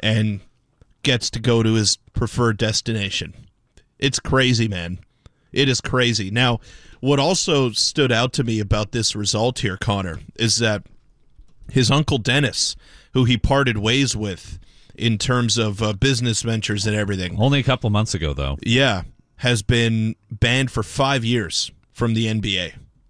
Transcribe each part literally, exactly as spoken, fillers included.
and gets to go to his preferred destination. It's crazy, man. It is crazy. Now, what also stood out to me about this result here, Connor, is that his uncle Dennis, who he parted ways with in terms of uh, business ventures and everything. Only a couple months ago, though. Yeah, has been banned for five years from the N B A.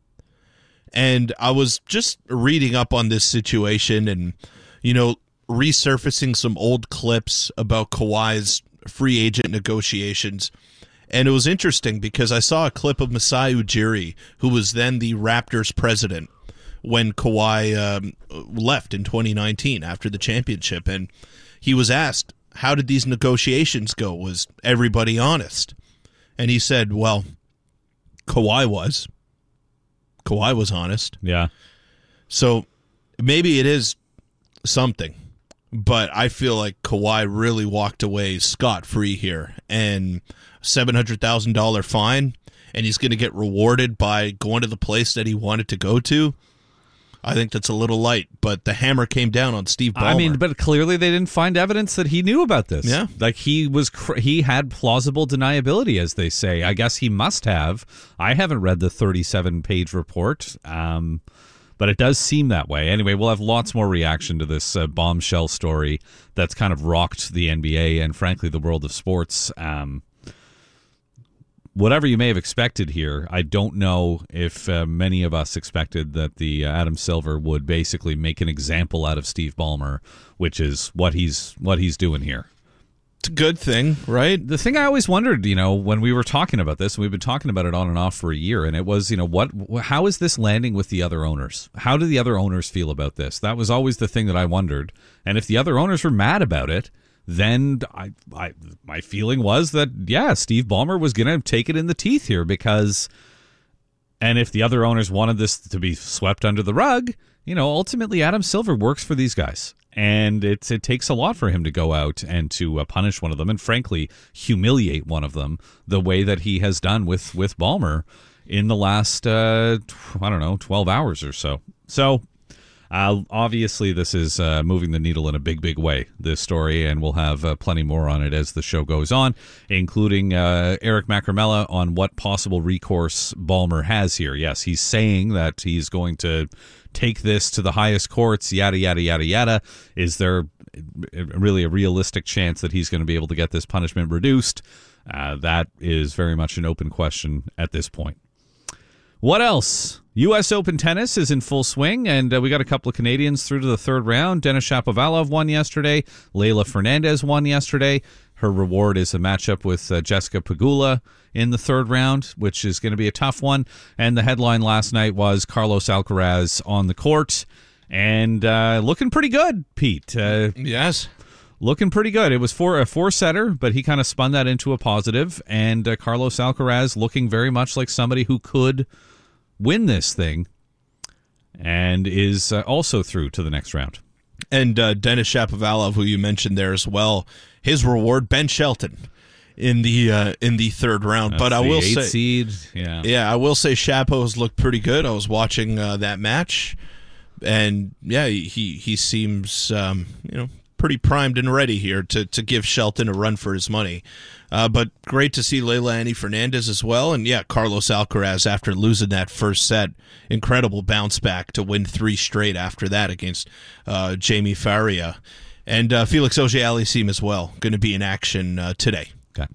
And I was just reading up on this situation and, you know, resurfacing some old clips about Kawhi's free agent negotiations. And it was interesting because I saw a clip of Masai Ujiri, who was then the Raptors president when Kawhi um, left in twenty nineteen after the championship. And he was asked, how did these negotiations go? Was everybody honest? And he said, well, Kawhi was. Kawhi was honest. Yeah. So maybe it is something, but I feel like Kawhi really walked away scot-free here. And seven hundred thousand dollars fine, and he's going to get rewarded by going to the place that he wanted to go to. I think that's a little light, but the hammer came down on Steve Ballmer. I mean, but clearly they didn't find evidence that he knew about this. Yeah. Like he was, cr- he had plausible deniability, as they say. I guess he must have. I haven't read the thirty-seven page report, um, but it does seem that way. Anyway, we'll have lots more reaction to this uh, bombshell story that's kind of rocked the N B A and, frankly, the world of sports. Um, Whatever you may have expected here, I don't know if uh, many of us expected that the uh, Adam Silver would basically make an example out of Steve Ballmer, which is what he's what he's doing here. It's a good thing, right? The thing I always wondered, you know, when we were talking about this, and we've been talking about it on and off for a year, and it was, you know, what, how is this landing with the other owners? How do the other owners feel about this? That was always the thing that I wondered. And if the other owners were mad about it, then I, I, my feeling was that, yeah, Steve Ballmer was going to take it in the teeth here because, and if the other owners wanted this to be swept under the rug, you know, ultimately Adam Silver works for these guys. And it's it takes a lot for him to go out and to uh, punish one of them and, frankly, humiliate one of them the way that he has done with, with Ballmer in the last, uh, I don't know, twelve hours or so. So, Uh, obviously, this is uh, moving the needle in a big, big way, this story, and we'll have uh, plenty more on it as the show goes on, including uh, Eric Macramella on what possible recourse Ballmer has here. Yes, he's saying that he's going to take this to the highest courts, yada, yada, yada, yada. Is there really a realistic chance that he's going to be able to get this punishment reduced? Uh, that is very much an open question at this point. What else? U S Open tennis is in full swing, and uh, we got a couple of Canadians through to the third round. Denis Shapovalov won yesterday. Leylah Fernandez won yesterday. Her reward is a matchup with uh, Jessica Pegula in the third round, which is going to be a tough one. And the headline last night was Carlos Alcaraz on the court, and uh, looking pretty good, Pete. Uh, yes. Looking pretty good. It was for a four-setter, but he kind of spun that into a positive, and uh, Carlos Alcaraz looking very much like somebody who could win this thing and is uh, also through to the next round. And uh, Denis Shapovalov, who you mentioned there as well, his reward, Ben Shelton in the uh, in the third round. That's but I the will eight say, seed. Yeah, yeah, I will say Shapo's looked pretty good. I was watching uh, that match, and yeah, he he seems um, you know pretty primed and ready here to to give Shelton a run for his money. Uh, but great to see Leylah Annie Fernandez as well. And, yeah, Carlos Alcaraz, after losing that first set, incredible bounce back to win three straight after that against uh, Jamie Faria. And uh, Felix Auger-Aliassime as well, going to be in action uh, today. Okay.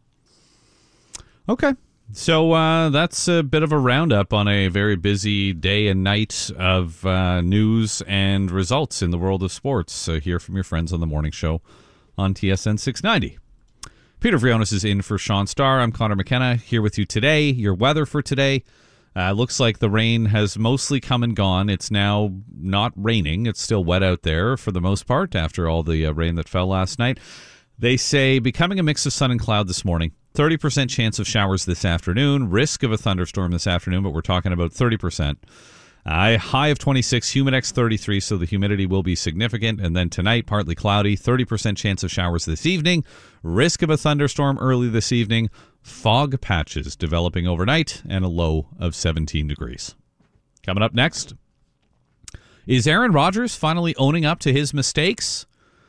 Okay. So uh, that's a bit of a roundup on a very busy day and night of uh, news and results in the world of sports. So hear from your friends on the morning show on T S N six ninety. Peter Vrionis is in for Sean Starr. I'm Connor McKenna here with you today. Your weather for today uh, looks like the rain has mostly come and gone. It's now not raining. It's still wet out there for the most part after all the uh, rain that fell last night. They say becoming a mix of sun and cloud this morning. thirty percent chance of showers this afternoon. Risk of a thunderstorm this afternoon, but we're talking about thirty percent. A high of twenty-six, Humidex thirty-three, so the humidity will be significant. And then tonight, partly cloudy, thirty percent chance of showers this evening. Risk of a thunderstorm early this evening. Fog patches developing overnight, and a low of seventeen degrees. Coming up next, is Aaron Rodgers finally owning up to his mistakes?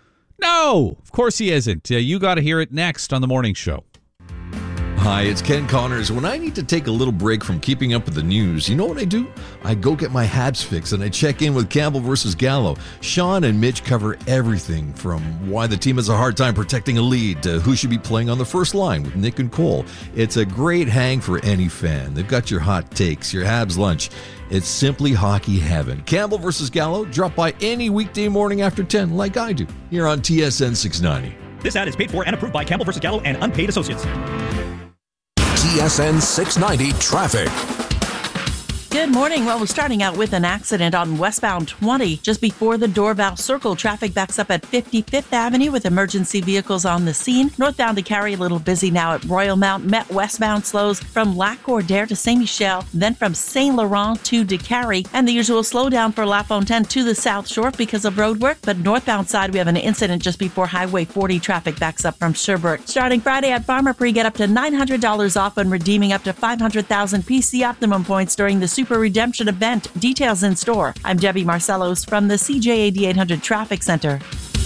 No, of course he isn't. Uh, you got to hear it next on the morning show. Hi, it's Ken Connors. When I need to take a little break from keeping up with the news, you know what I do? I go get my Habs fix and I check in with Campbell versus Gallo. Sean and Mitch cover everything from why the team has a hard time protecting a lead to who should be playing on the first line with Nick and Cole. It's a great hang for any fan. They've got your hot takes, your Habs lunch. It's simply hockey heaven. Campbell versus Gallo, drop by any weekday morning after ten like I do here on T S N six ninety. This ad is paid for and approved by Campbell versus Gallo and unpaid associates. T S N six ninety Traffic. Good morning. Well, we're starting out with an accident on westbound twenty. Just before the Dorval Circle, traffic backs up at fifty-fifth Avenue with emergency vehicles on the scene. Northbound to Cary, a little busy now at Royal Mount. Met westbound slows from Lac Cordaire to Saint Michel, then from Saint Laurent to DeCary. And the usual slowdown for La Fontaine to the South Shore because of road work. But northbound side, we have an incident just before Highway forty. Traffic backs up from Sherbrooke. Starting Friday at Farmer Prix, get up to nine hundred dollars off when redeeming up to five hundred thousand P C Optimum points during the Super Redemption event. Details in store. I'm Debbie Marcellos from the C J A D eight hundred Traffic Center.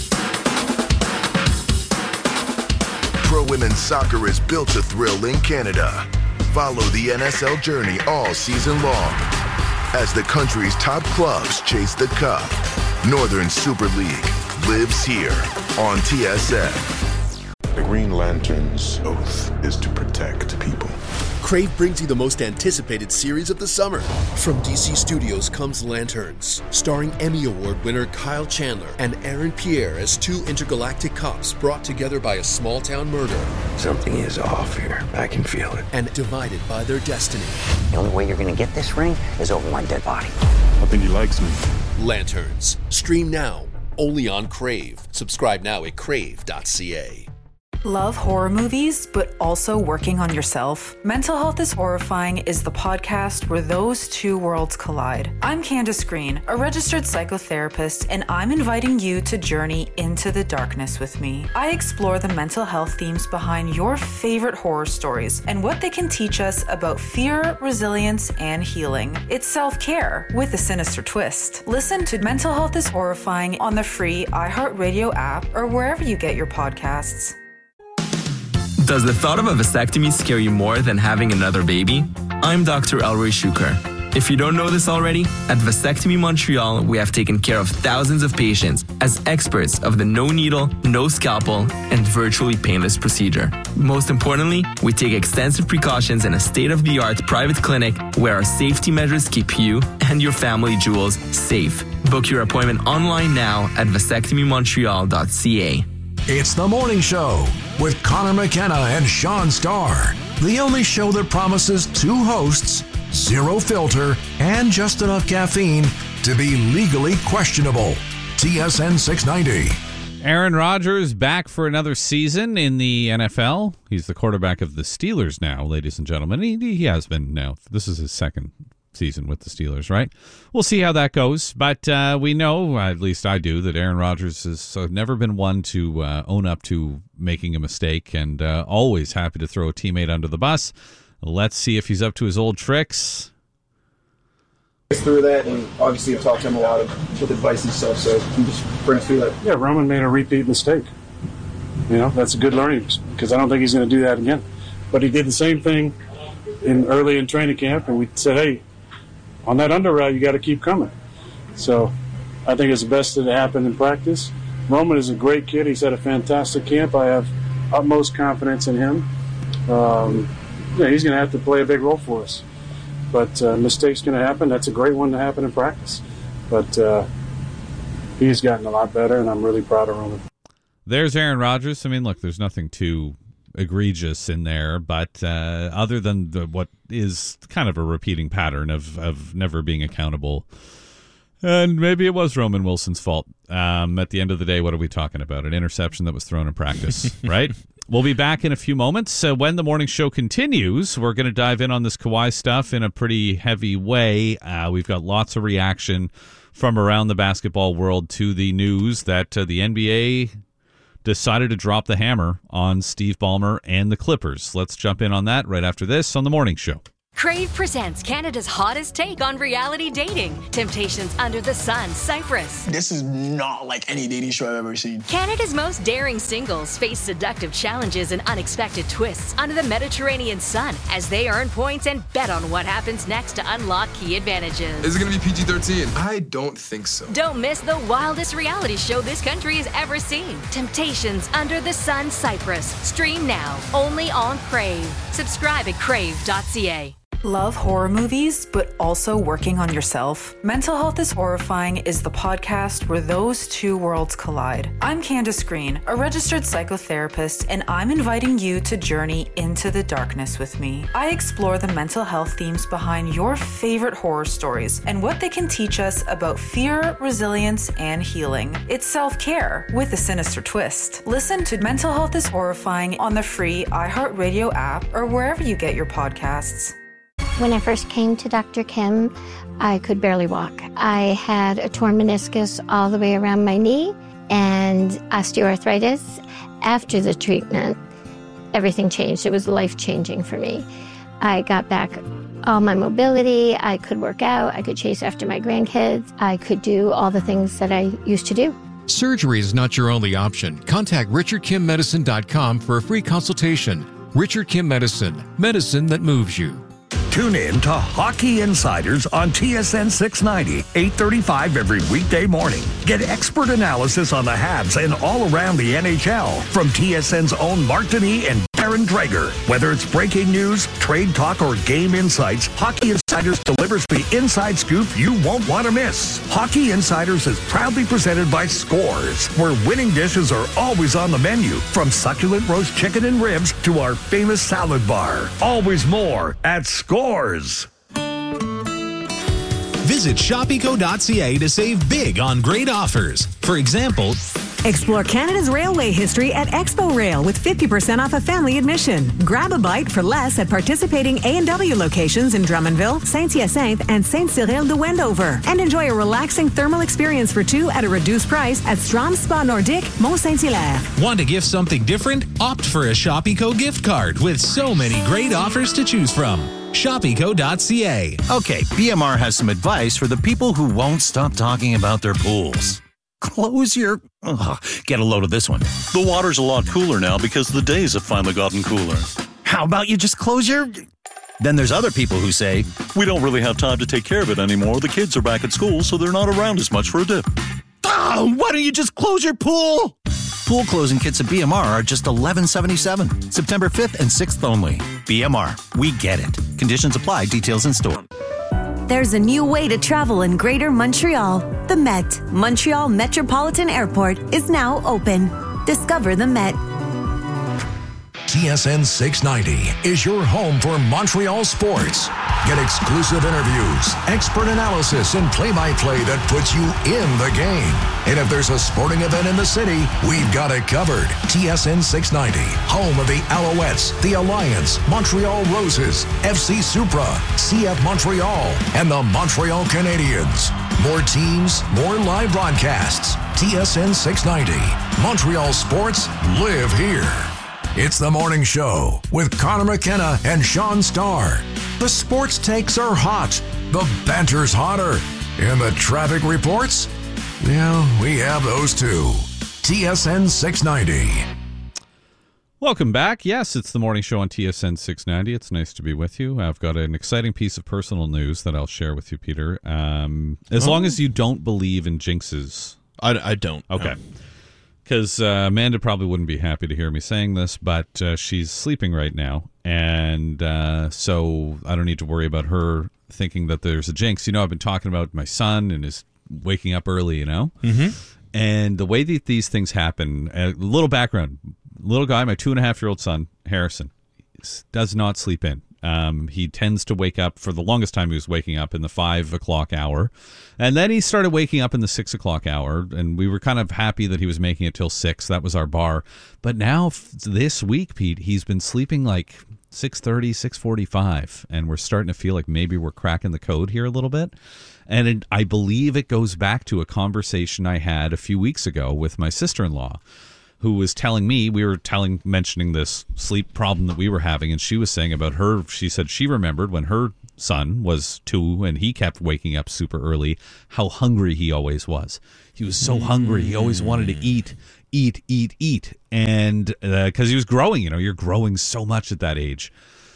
Pro Women's Soccer is built to thrill in Canada. Follow the N S L journey all season long as the country's top clubs chase the cup. Northern Super League lives here on T S N. The Green Lantern's oath is to protect people. Crave brings you the most anticipated series of the summer. From D C Studios comes Lanterns, starring Emmy Award winner Kyle Chandler and Aaron Pierre as two intergalactic cops brought together by a small-town murder. Something is off here. I can feel it. And divided by their destiny. The only way you're going to get this ring is over my dead body. I think he likes me. Lanterns. Stream now, only on Crave. Subscribe now at crave dot c a. Love horror movies, but also working on yourself? Mental Health is Horrifying is the podcast where those two worlds collide. I'm Candace Green, a registered psychotherapist, and I'm inviting you to journey into the darkness with me. I explore the mental health themes behind your favorite horror stories and what they can teach us about fear, resilience, and healing. It's self-care with a sinister twist. Listen to Mental Health is Horrifying on the free iHeartRadio app or wherever you get your podcasts. Does the thought of a vasectomy scare you more than having another baby? I'm Doctor Elroy Shuker. If you don't know this already, at Vasectomy Montreal, we have taken care of thousands of patients as experts of the no needle, no scalpel, and virtually painless procedure. Most importantly, we take extensive precautions in a state-of-the-art private clinic where our safety measures keep you and your family jewels safe. Book your appointment online now at vasectomy montreal dot c a. It's The Morning Show with Connor McKenna and Sean Starr. The only show that promises two hosts, zero filter, and just enough caffeine to be legally questionable. T S N six ninety. Aaron Rodgers back for another season in the N F L. He's the quarterback of the Steelers now, ladies and gentlemen. He, he has been now. This is his second season with the Steelers, right? We'll see how that goes, but uh, we know, at least I do, that Aaron Rodgers has uh, never been one to uh, own up to making a mistake, and uh, always happy to throw a teammate under the bus. Let's see if he's up to his old tricks. Through that, and obviously I've talked to him a lot of, with advice and stuff, so I'm just bring through that. Yeah, Roman made a repeat mistake. You know, that's a good learning, because I don't think he's going to do that again. But he did the same thing in early in training camp, and we said, hey, on that under route, you got to keep coming. So I think it's the best that happened in practice. Roman is a great kid. He's had a fantastic camp. I have utmost confidence in him. Um, yeah, he's going to have to play a big role for us. But uh, mistakes going to happen. That's a great one to happen in practice. But uh, he's gotten a lot better, and I'm really proud of Roman. There's Aaron Rodgers. I mean, look, there's nothing too egregious in there, but uh, other than the, what is kind of a repeating pattern of, of never being accountable. And maybe it was Roman Wilson's fault. Um, at the end of the day, what are we talking about? An interception that was thrown in practice, right? We'll be back in a few moments. So when the morning show continues, we're going to dive in on this Kawhi stuff in a pretty heavy way. Uh, we've got lots of reaction from around the basketball world to the news that uh, the N B A decided to drop the hammer on Steve Ballmer and the Clippers. Let's jump in on that right after this on The Morning Show. Crave presents Canada's hottest take on reality dating. Temptations Under the Sun, Cyprus. This is not like any dating show I've ever seen. Canada's most daring singles face seductive challenges and unexpected twists under the Mediterranean sun as they earn points and bet on what happens next to unlock key advantages. Is it going to be P G thirteen? I don't think so. Don't miss the wildest reality show this country has ever seen. Temptations Under the Sun, Cyprus. Stream now, only on Crave. Subscribe at crave dot c a. Love horror movies, but also working on yourself? Mental Health is Horrifying is the podcast where those two worlds collide. I'm Candace Green, a registered psychotherapist, and I'm inviting you to journey into the darkness with me. I explore the mental health themes behind your favorite horror stories and what they can teach us about fear, resilience, and healing. It's self-care with a sinister twist. Listen to Mental Health is Horrifying on the free iHeartRadio app or wherever you get your podcasts. When I first came to Doctor Kim, I could barely walk. I had a torn meniscus all the way around my knee and osteoarthritis. After the treatment, everything changed. It was life-changing for me. I got back all my mobility. I could work out. I could chase after my grandkids. I could do all the things that I used to do. Surgery is not your only option. Contact richard kim medicine dot com for a free consultation. Richard Kim Medicine, medicine that moves you. Tune in to Hockey Insiders on T S N six ninety, eight thirty-five every weekday morning. Get expert analysis on the Habs and all around the N H L from T S N's own Mark Denis and Darren Dreger. Whether it's breaking news, trade talk, or game insights, Hockey Insiders delivers the inside scoop you won't want to miss. Hockey Insiders is proudly presented by Scores, where winning dishes are always on the menu, from succulent roast chicken and ribs to our famous salad bar. Always more at Scores. Visit shop eco dot c a to save big on great offers. For example, explore Canada's railway history at Expo Rail with fifty percent off a family admission. Grab a bite for less at participating A and W locations in Drummondville, Saint-Hyacinthe, and Saint-Cyril de Wendover. And enjoy a relaxing thermal experience for two at a reduced price at Strom Spa Nordique, Mont-Saint-Hilaire. Want to gift something different? Opt for a Shop Eco gift card with so many great offers to choose from. shop eco dot c a. Okay, B M R has some advice for the people who won't stop talking about their pools. Close your... Ugh, get a load of this one. The water's a lot cooler now because the days have finally gotten cooler. How about you just close your... Then there's other people who say, we don't really have time to take care of it anymore. The kids are back at school, so they're not around as much for a dip. Oh, why don't you just close your pool? Pool closing kits at B M R are just eleven seventy-seven. September fifth and sixth only. B M R, we get it. Conditions apply. Details in store. There's a new way to travel in Greater Montreal. The Met, Montreal Metropolitan Airport, is now open. Discover the Met. T S N six ninety is your home for Montreal sports. Get exclusive interviews, expert analysis, and play-by-play that puts you in the game. And if there's a sporting event in the city, we've got it covered. T S N six ninety, home of the Alouettes, the Alliance, Montreal Roses, F C Supra, C F Montreal, and the Montreal Canadiens. More teams, more live broadcasts. T S N six ninety. Montreal sports live here. It's the morning show with Connor McKenna and Sean Starr. The sports takes are hot, the banter's hotter, and the traffic reports, yeah, we have those too. T S N six ninety. Welcome back. Yes, it's the morning show on T S N six ninety. It's nice to be with you. I've got an exciting piece of personal news that I'll share with you, Peter. Um, as oh. long as you don't believe in jinxes. I, I don't. Okay. No. Because uh, Amanda probably wouldn't be happy to hear me saying this, but uh, she's sleeping right now. And uh, so I don't need to worry about her thinking that there's a jinx. You know, I've been talking about my son and his waking up early, you know? Mm-hmm. And the way that these things happen, a little background. Little guy, my two-and-a-half-year-old son, Harrison, does not sleep in. Um, he tends to wake up, for the longest time he was waking up in the five o'clock hour. And then he started waking up in the six o'clock hour, and we were kind of happy that he was making it till six. That was our bar. But now, this week, Pete, he's been sleeping like six thirty, six forty-five, and we're starting to feel like maybe we're cracking the code here a little bit. And it, I believe it goes back to a conversation I had a few weeks ago with my sister-in-law. who was telling me, we were telling, mentioning this sleep problem that we were having, and she was saying about her, she said she remembered when her son was two and he kept waking up super early, how hungry he always was. He was so hungry. He always wanted to eat, eat, eat, eat. And because uh, he was growing, you know, you're growing so much at that age.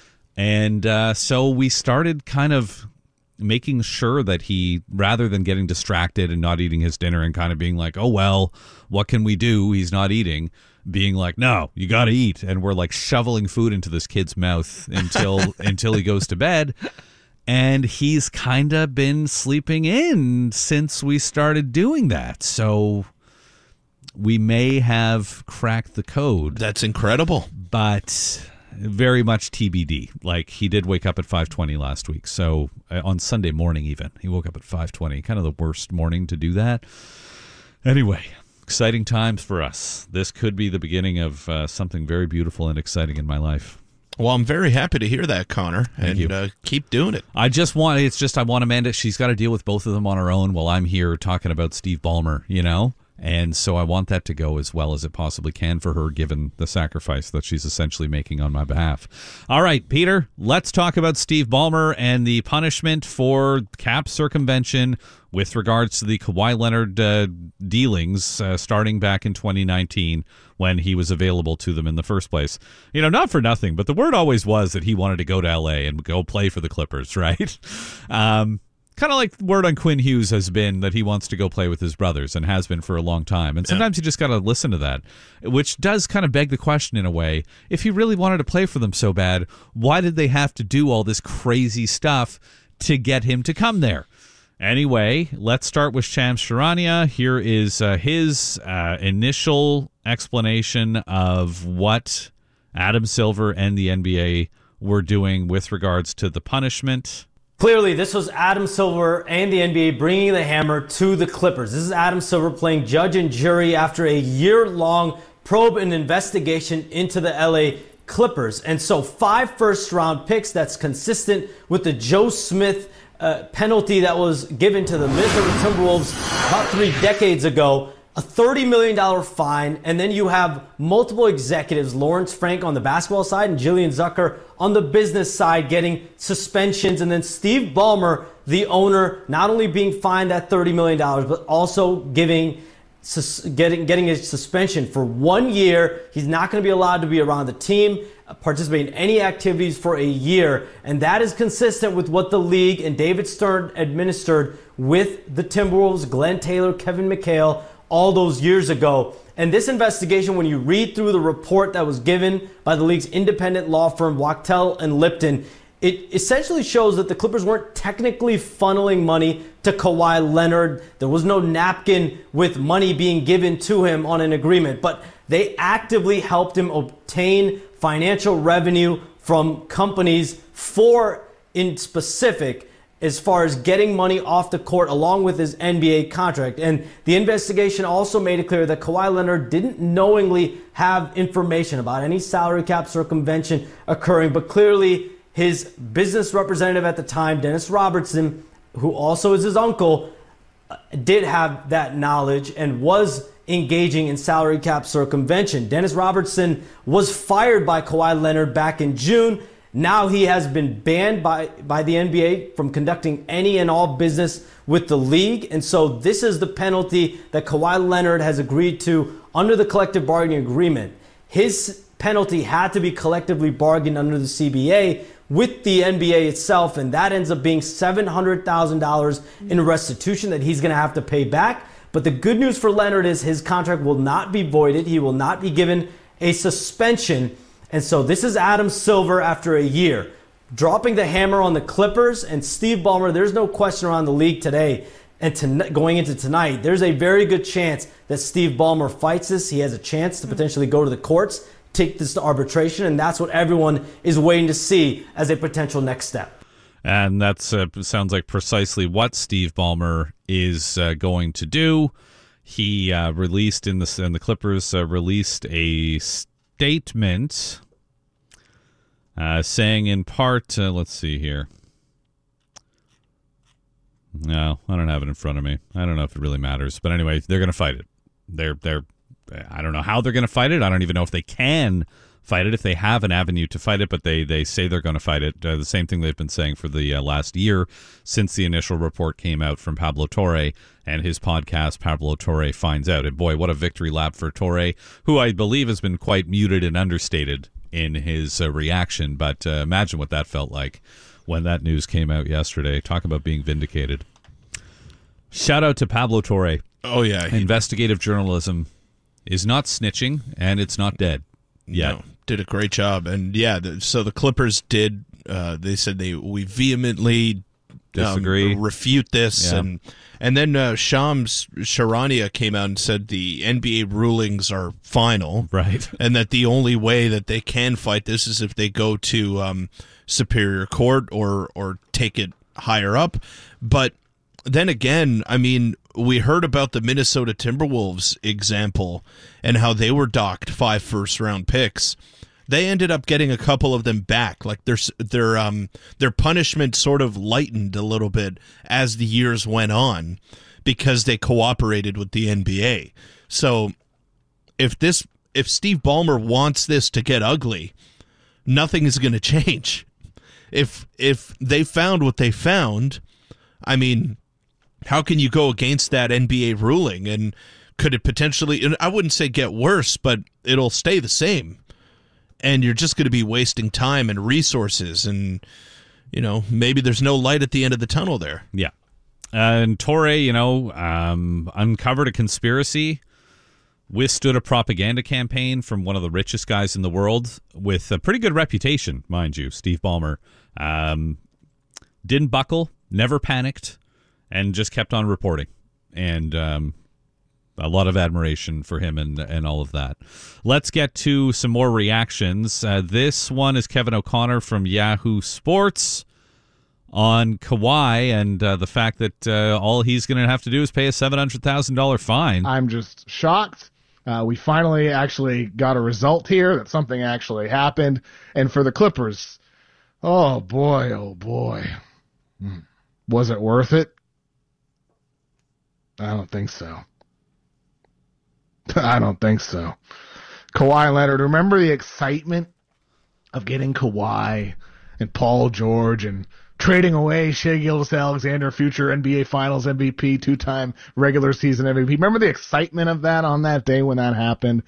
And uh, so we started kind of making sure that he, rather than getting distracted and not eating his dinner and kind of being like, oh, well, what can we do? He's not eating. Being like, no, you got to eat. And we're like shoveling food into this kid's mouth until until he goes to bed. And he's kind of been sleeping in since we started doing that. So we may have cracked the code. That's incredible. But very much T B D. Like, he did wake up at five twenty last week. So uh, on Sunday morning even, he woke up at five twenty. Kind of the worst morning to do that. Anyway, exciting times for us. This could be the beginning of uh, something very beautiful and exciting in my life. Well, I'm very happy to hear that, Connor, Thank and you. Uh, keep doing it. I just want, it's just, I want Amanda, she's got to deal with both of them on her own while I'm here talking about Steve Ballmer, you know? And so I want that to go as well as it possibly can for her, given the sacrifice that she's essentially making on my behalf. All right, Peter, let's talk about Steve Ballmer and the punishment for cap circumvention with regards to the Kawhi Leonard uh, dealings uh, starting back in twenty nineteen when he was available to them in the first place. You know, not for nothing, but the word always was that he wanted to go to L A and go play for the Clippers, right? um Kind of like the word on Quinn Hughes has been that he wants to go play with his brothers and has been for a long time. And sometimes yeah. you just got to listen to that, which does kind of beg the question in a way. If he really wanted to play for them so bad, why did they have to do all this crazy stuff to get him to come there? Anyway, let's start with Shams Charania. Here is uh, his uh, initial explanation of what Adam Silver and the N B A were doing with regards to the punishment. Clearly, this was Adam Silver and the N B A bringing the hammer to the Clippers. This is Adam Silver playing judge and jury after a year-long probe and investigation into the L A Clippers. And so five first-round picks, that's consistent with the Joe Smith uh, penalty that was given to the Minnesota Timberwolves about three decades ago. A thirty million dollars fine, and then you have multiple executives, Lawrence Frank on the basketball side and Jillian Zucker on the business side, getting suspensions, and then Steve Ballmer, the owner, not only being fined that thirty million dollars, but also giving sus- getting getting a suspension for one year. He's not going to be allowed to be around the team, participate in any activities for a year, and that is consistent with what the league and David Stern administered with the Timberwolves, Glenn Taylor, Kevin McHale, all those years ago. And this investigation, when you read through the report that was given by the league's independent law firm, Wachtell and Lipton, it essentially shows that the Clippers weren't technically funneling money to Kawhi Leonard. There was no napkin with money being given to him on an agreement, but they actively helped him obtain financial revenue from companies for, in specific, as far as getting money off the court along with his N B A contract. And the investigation also made it clear that Kawhi Leonard didn't knowingly have information about any salary cap circumvention occurring, but clearly his business representative at the time, Dennis Robertson, who also is his uncle, did have that knowledge and was engaging in salary cap circumvention. Dennis Robertson was fired by Kawhi Leonard back in June. Now he has been banned by, by the N B A from conducting any and all business with the league. And so this is the penalty that Kawhi Leonard has agreed to under the collective bargaining agreement. His penalty had to be collectively bargained under the C B A with the N B A itself, and that ends up being seven hundred thousand dollars in restitution that he's going to have to pay back. But the good news for Leonard is his contract will not be voided. He will not be given a suspension. And so this is Adam Silver after a year, dropping the hammer on the Clippers and Steve Ballmer. There's no question around the league today and to, going into tonight, there's a very good chance that Steve Ballmer fights this. He has a chance to potentially go to the courts, take this to arbitration, and that's what everyone is waiting to see as a potential next step. And that uh, sounds like precisely what Steve Ballmer is uh, going to do. He uh, released in the, in the Clippers uh, released a statement uh, saying in part, uh, let's see here. No, I don't have it in front of me. I don't know if it really matters, but anyway, they're going to fight it. They're they're I don't know how they're going to fight it. I don't even know if they can fight it, if they have an avenue to fight it, but they, they say they're going to fight it. Uh, the same thing they've been saying for the uh, last year since the initial report came out from Pablo Torre and his podcast, Pablo Torre Finds Out. And boy, what a victory lap for Torre, who I believe has been quite muted and understated in his uh, reaction. But uh, imagine what that felt like when that news came out yesterday. Talk about being vindicated. Shout out to Pablo Torre. Oh, yeah. He, Investigative journalism is not snitching, and it's not dead yet. No, did a great job. And, yeah, the, so the Clippers did, uh, they said they we vehemently disagree, um, refute this. Yeah. And and then uh, Shams Charania came out and said the N B A rulings are final. Right. And that the only way that they can fight this is if they go to um, Superior Court or or take it higher up. But then again, I mean, we heard about the Minnesota Timberwolves example and how they were docked five first-round picks. They ended up getting a couple of them back. Like their their um their punishment sort of lightened a little bit as the years went on because they cooperated with the N B A. So if this if Steve Ballmer wants this to get ugly, nothing is going to change. If if they found what they found, I mean, how can you go against that N B A ruling? And could it potentially, and I wouldn't say get worse, but it'll stay the same. And you're just going to be wasting time and resources. And, you know, maybe there's no light at the end of the tunnel there. Yeah. Uh, and Torre, you know, um, uncovered a conspiracy, withstood a propaganda campaign from one of the richest guys in the world with a pretty good reputation, mind you, Steve Ballmer. Um, didn't buckle, never panicked, and just kept on reporting. And um, a lot of admiration for him and and all of that. Let's get to some more reactions. Uh, this one is Kevin O'Connor from Yahoo Sports on Kawhi and uh, the fact that uh, all he's going to have to do is pay a seven hundred thousand dollars fine. I'm just shocked. Uh, we finally actually got a result here, that something actually happened. And for the Clippers, oh boy, oh boy. Was it worth it? I don't think so. I don't think so. Kawhi Leonard, remember the excitement of getting Kawhi and Paul George and trading away Shai Gilgeous-Alexander, future N B A Finals M V P, two-time regular season M V P. Remember the excitement of that on that day when that happened?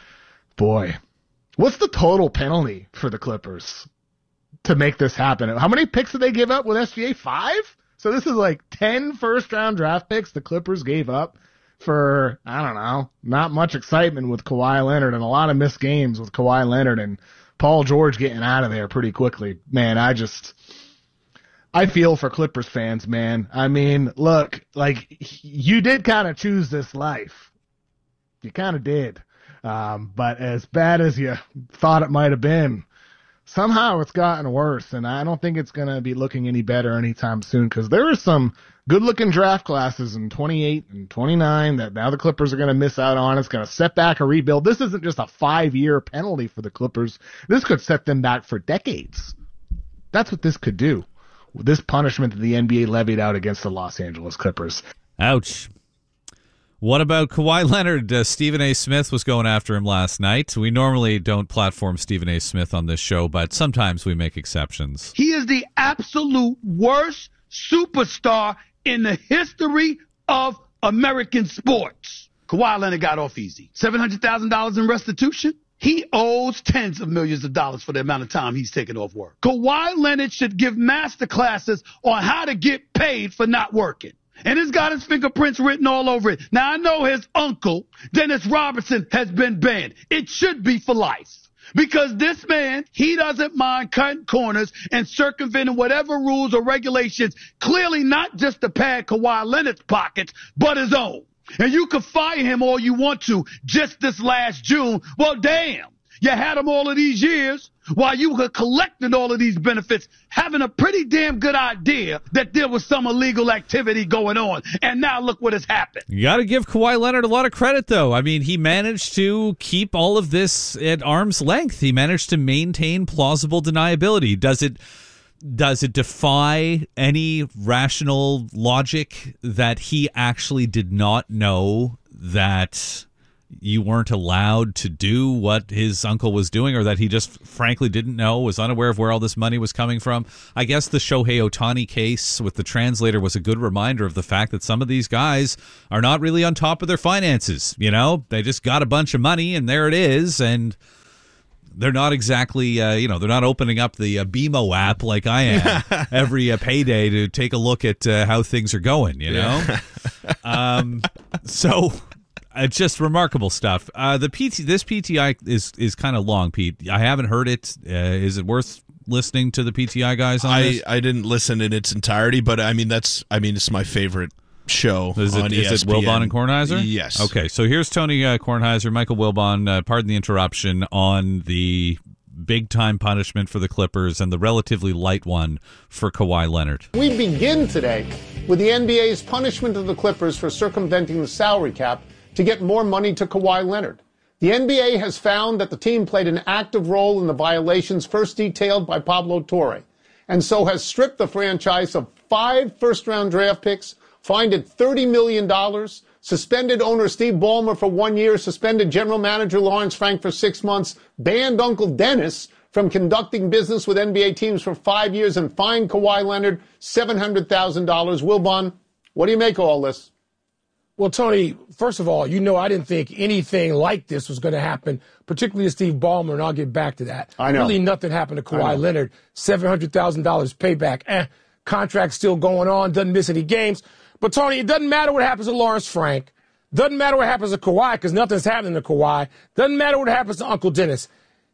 Boy, what's the total penalty for the Clippers to make this happen? How many picks did they give up with S G A? Five? So this is like ten first-round draft picks the Clippers gave up for, I don't know, not much excitement with Kawhi Leonard and a lot of missed games with Kawhi Leonard and Paul George getting out of there pretty quickly. Man, I just, I feel for Clippers fans, man. I mean, look, like, you did kind of choose this life. You kind of did. Um, but as bad as you thought it might have been, somehow it's gotten worse, and I don't think it's going to be looking any better anytime soon because there are some good-looking draft classes in twenty-eight and twenty-nine that now the Clippers are going to miss out on. It's going to set back a rebuild. This isn't just a five-year penalty for the Clippers. This could set them back for decades. That's what this could do. This punishment that the N B A levied out against the Los Angeles Clippers. Ouch. What about Kawhi Leonard? Uh, Stephen A. Smith was going after him last night. We normally don't platform Stephen A. Smith on this show, but sometimes we make exceptions. He is the absolute worst superstar in the history of American sports. Kawhi Leonard got off easy. seven hundred thousand dollars in restitution? He owes tens of millions of dollars for the amount of time he's taken off work. Kawhi Leonard should give master classes on how to get paid for not working. And it's got his fingerprints written all over it. Now, I know his uncle, Dennis Robertson, has been banned. It should be for life. Because this man, he doesn't mind cutting corners and circumventing whatever rules or regulations, clearly not just to pad Kawhi Leonard's pockets, but his own. And you can fire him all you want to just this last June. Well, damn, you had him all of these years while you were collecting all of these benefits, having a pretty damn good idea that there was some illegal activity going on. And now look what has happened. You got to give Kawhi Leonard a lot of credit, though. I mean, he managed to keep all of this at arm's length. He managed to maintain plausible deniability. Does it does it defy any rational logic that he actually did not know that you weren't allowed to do what his uncle was doing, or that he just frankly didn't know, was unaware of where all this money was coming from? I guess the Shohei Ohtani case with the translator was a good reminder of the fact that some of these guys are not really on top of their finances. You know, they just got a bunch of money and there it is, and they're not exactly, uh, you know, they're not opening up the uh, B M O app like I am every uh, payday to take a look at uh, how things are going, you know? Yeah. um, so it's just remarkable stuff. Uh, the P T, this P T I is, is kind of long, Pete. I haven't heard it. Uh, is it worth listening to the P T I guys on I, this? I didn't listen in its entirety, but I mean, that's, I mean, it's my favorite show is it, on E S P N. Is it Wilbon and Kornheiser? Yes. Okay, so here's Tony uh, Kornheiser, Michael Wilbon, uh, pardon the interruption, on the big-time punishment for the Clippers and the relatively light one for Kawhi Leonard. We begin today with the N B A's punishment of the Clippers for circumventing the salary cap to get more money to Kawhi Leonard. The N B A has found that the team played an active role in the violations first detailed by Pablo Torre, and so has stripped the franchise of five first-round draft picks, fined it thirty million dollars, suspended owner Steve Ballmer for one year, suspended general manager Lawrence Frank for six months, banned Uncle Dennis from conducting business with N B A teams for five years, and fined Kawhi Leonard seven hundred thousand dollars. Wilbon, what do you make of all this? Well, Tony, first of all, you know I didn't think anything like this was going to happen, particularly to Steve Ballmer, and I'll get back to that. I know. Really nothing happened to Kawhi Leonard. seven hundred thousand dollars payback. Eh, contract still going on, doesn't miss any games. But, Tony, it doesn't matter what happens to Lawrence Frank. Doesn't matter what happens to Kawhi, because nothing's happening to Kawhi. Doesn't matter what happens to Uncle Dennis.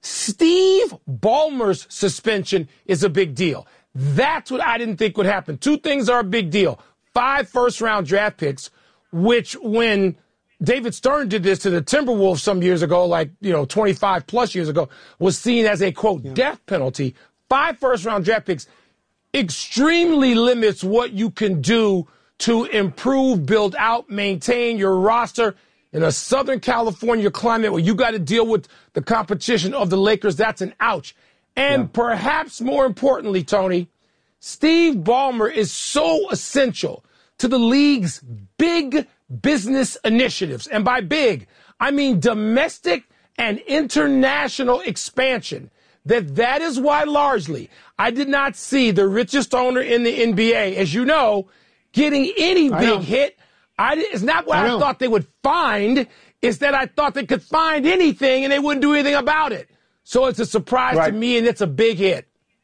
Steve Ballmer's suspension is a big deal. That's what I didn't think would happen. Two things are a big deal. Five first-round draft picks, which when David Stern did this to the Timberwolves some years ago, like, you know, twenty-five plus years ago, was seen as a, quote, yeah. death penalty. Five first-round draft picks extremely limits what you can do to improve, build out, maintain your roster in a Southern California climate where you got to deal with the competition of the Lakers. That's an ouch. And yeah. perhaps more importantly, Tony, Steve Ballmer is so essential to the league's big business initiatives. And by big, I mean domestic and international expansion. That that is why largely I did not see the richest owner in the N B A, as you know, getting any big hit. I, it's not what I, I thought they would find. It's that I thought they could find anything and they wouldn't do anything about it. So it's a surprise right. to me, and it's a big hit.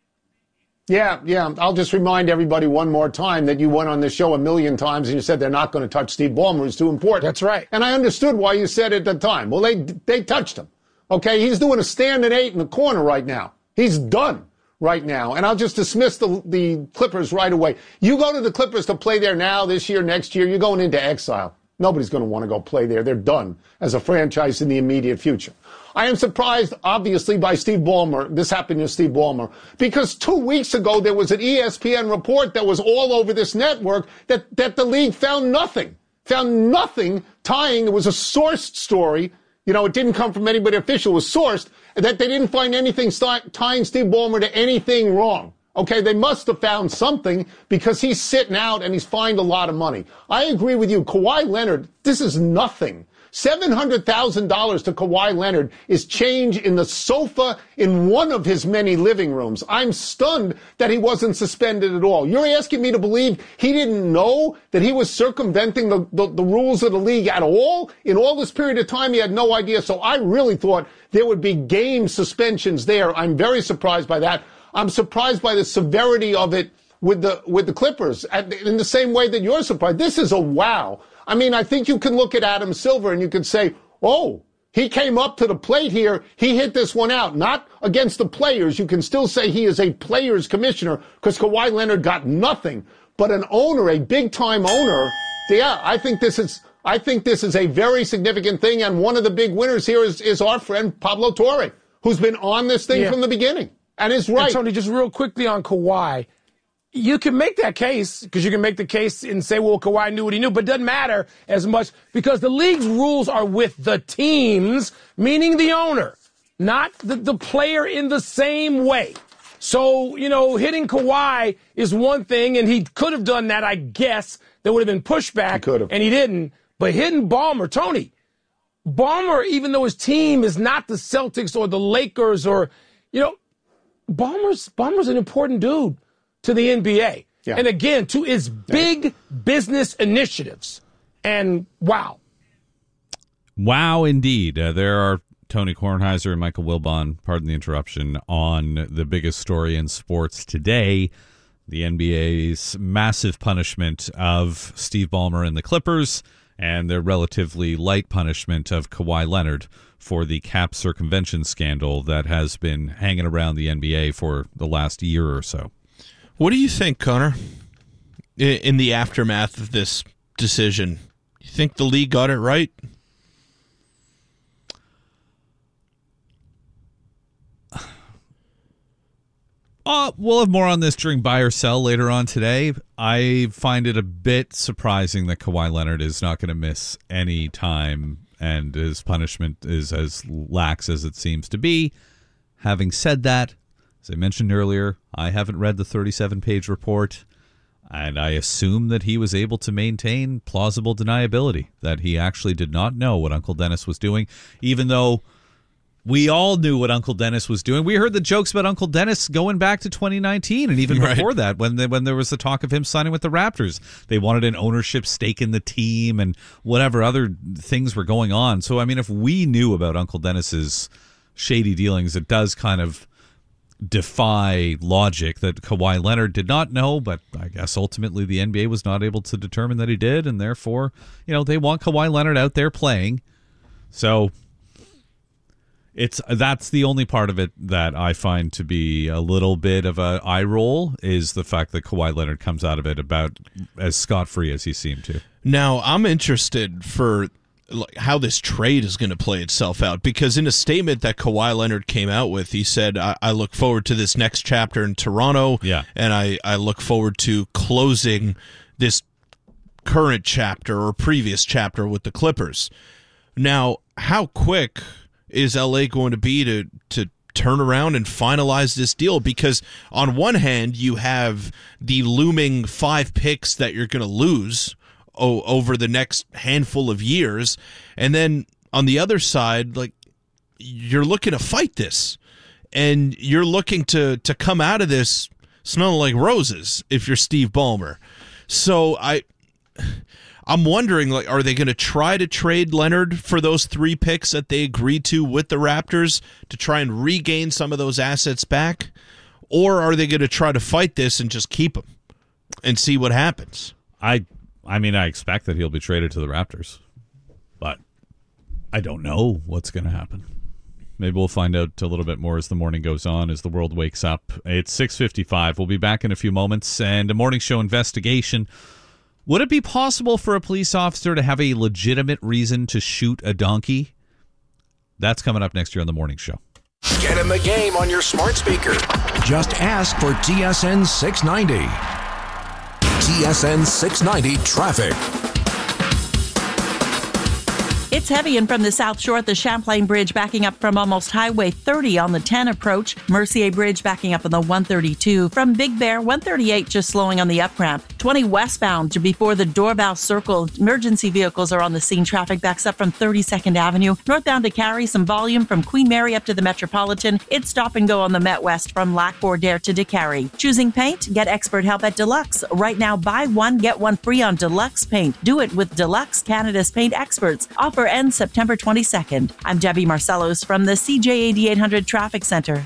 Yeah, yeah. I'll just remind everybody one more time that you went on this show a million times and you said they're not going to touch Steve Ballmer. It's too important. That's right. And I understood why you said it at the time. Well, they they touched him. Okay, he's doing a standing eight in the corner right now. He's done right now. And I'll just dismiss the the Clippers right away. You go to the Clippers to play there now, this year, next year, you're going into exile. Nobody's going to want to go play there. They're done as a franchise in the immediate future. I am surprised, obviously, by Steve Ballmer. This happened to Steve Ballmer. Because two weeks ago, there was an E S P N report that was all over this network that, that the league found nothing. Found nothing tying. It was a sourced story. You know, it didn't come from anybody official. It was sourced. That they didn't find anything st- tying Steve Ballmer to anything wrong. Okay, they must have found something because he's sitting out and he's fined a lot of money. I agree with you. Kawhi Leonard, this is nothing. seven hundred thousand dollars to Kawhi Leonard is change in the sofa in one of his many living rooms. I'm stunned that he wasn't suspended at all. You're asking me to believe he didn't know that he was circumventing the, the, the rules of the league at all? In all this period of time, he had no idea. So I really thought there would be game suspensions there. I'm very surprised by that. I'm surprised by the severity of it with the with the Clippers, in the same way that you're surprised. This is a wow. I mean, I think you can look at Adam Silver and you can say, oh, he came up to the plate here. He hit this one out, not against the players. You can still say he is a players commissioner because Kawhi Leonard got nothing. But an owner, a big-time owner, yeah, I think this is I think this is a very significant thing. And one of the big winners here is, is our friend Pablo Torre, who's been on this thing yeah. from the beginning. And is right. And Tony, just real quickly on Kawhi, you can make that case because you can make the case and say, well, Kawhi knew what he knew, but it doesn't matter as much because the league's rules are with the teams, meaning the owner, not the, the player in the same way. So, you know, hitting Kawhi is one thing, and he could have done that, I guess. There would have been pushback, he could have. and he didn't. But hitting Ballmer, Tony, Ballmer, even though his team is not the Celtics or the Lakers or, you know, Ballmer's, Ballmer's an important dude to the N B A. Yeah. And again, to its big yeah. business initiatives. And wow. Wow, indeed. Uh, there are Tony Kornheiser and Michael Wilbon, pardon the interruption, on the biggest story in sports today, the N B A's massive punishment of Steve Ballmer and the Clippers and their relatively light punishment of Kawhi Leonard for the cap circumvention scandal that has been hanging around the N B A for the last year or so. What do you think, Connor, in the aftermath of this decision? You think the league got it right? Uh, we'll have more on this during Buy or Sell later on today. I find it a bit surprising that Kawhi Leonard is not going to miss any time and his punishment is as lax as it seems to be. Having said that, as I mentioned earlier, I haven't read the thirty-seven page report, and I assume that he was able to maintain plausible deniability, that he actually did not know what Uncle Dennis was doing, even though we all knew what Uncle Dennis was doing. We heard the jokes about Uncle Dennis going back to twenty nineteen, and even right. before that, when they, when there was the talk of him signing with the Raptors. They wanted an ownership stake in the team and whatever other things were going on. So, I mean, if we knew about Uncle Dennis's shady dealings, it does kind of defy logic that Kawhi Leonard did not know, but I guess ultimately the N B A was not able to determine that he did, and therefore, you know, they want Kawhi Leonard out there playing. So It's that's the only part of it that I find to be a little bit of a eye roll, is the fact that Kawhi Leonard comes out of it about as scot-free as he seemed to. Now, I'm interested for like, how this trade is going to play itself out, because in a statement that Kawhi Leonard came out with, he said, I, I look forward to this next chapter in Toronto, yeah. and I, I look forward to closing this current chapter or previous chapter with the Clippers. Now, how quick is L A going to be to to turn around and finalize this deal? Because on one hand, you have the looming five picks that you're going to lose o- over the next handful of years, and then on the other side, like, you're looking to fight this, and you're looking to to come out of this smelling like roses if you're Steve Ballmer. So I. I'm wondering, like, are they going to try to trade Leonard for those three picks that they agreed to with the Raptors to try and regain some of those assets back? Or are they going to try to fight this and just keep him and see what happens? I I mean, I expect that he'll be traded to the Raptors, but I don't know what's going to happen. Maybe we'll find out a little bit more as the morning goes on, as the world wakes up. It's six fifty-five. We'll be back in a few moments, and a morning show investigation. Would it be possible for a police officer to have a legitimate reason to shoot a donkey? That's coming up next year on The Morning Show. Get in the game on your smart speaker. Just ask for T S N six ninety. T S N six ninety Traffic. It's heavy in from the South Shore at the Champlain Bridge, backing up from almost Highway thirty on the ten approach. Mercier Bridge backing up on the one thirty-two. From Big Bear, one thirty-eight just slowing on the up ramp. twenty westbound to before the Dorval Circle. Emergency vehicles are on the scene. Traffic backs up from thirty-second Avenue. Northbound to Cary, some volume from Queen Mary up to the Metropolitan. It's stop and go on the Met West from Lac Bordaire to DeCary. Choosing paint? Get expert help at Deluxe. Right now, buy one, get one free on Deluxe Paint. Do it with Deluxe, Canada's paint experts. Offer ends September twenty-second. I'm Debbie Marcellos from the C J eighty-eight hundred Traffic Center.